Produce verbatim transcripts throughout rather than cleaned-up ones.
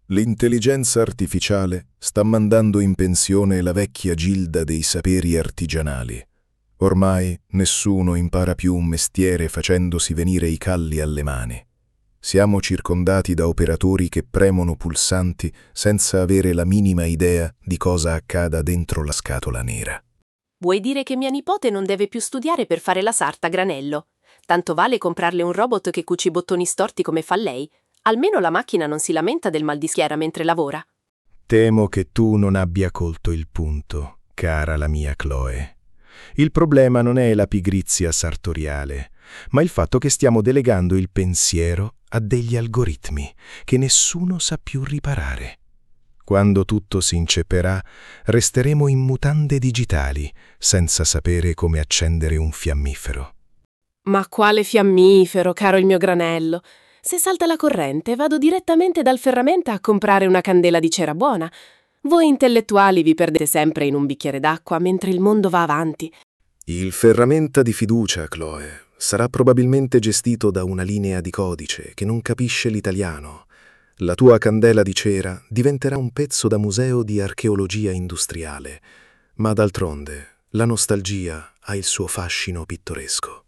L'intelligenza artificiale sta mandando in pensione la vecchia gilda dei saperi artigianali. Ormai nessuno impara più un mestiere facendosi venire i calli alle mani. Siamo circondati da operatori che premono pulsanti senza avere la minima idea di cosa accada dentro la scatola nera. Vuoi dire che mia nipote non deve più studiare per fare la sarta a granello? Tanto vale comprarle un robot che cuci i bottoni storti come fa lei. Almeno la macchina non si lamenta del mal di schiena mentre lavora. Temo che tu non abbia colto il punto, cara la mia Chloe. Il problema non è la pigrizia sartoriale, ma il fatto che stiamo delegando il pensiero a degli algoritmi che nessuno sa più riparare. Quando tutto si incepperà, resteremo in mutande digitali, senza sapere come accendere un fiammifero. Ma quale fiammifero, caro il mio granello? Se salta la corrente, vado direttamente dal ferramenta a comprare una candela di cera buona. Voi intellettuali vi perdete sempre in un bicchiere d'acqua mentre il mondo va avanti. Il ferramenta di fiducia, Chloe, sarà probabilmente gestito da una linea di codice che non capisce l'italiano. La tua candela di cera diventerà un pezzo da museo di archeologia industriale, ma d'altronde la nostalgia ha il suo fascino pittoresco.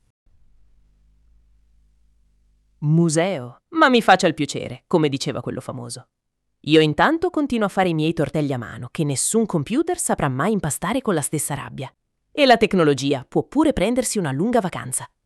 Museo? Ma mi faccia il piacere, come diceva quello famoso. Io intanto continuo a fare i miei tortelli a mano, che nessun computer saprà mai impastare con la stessa rabbia. E la tecnologia può pure prendersi una lunga vacanza.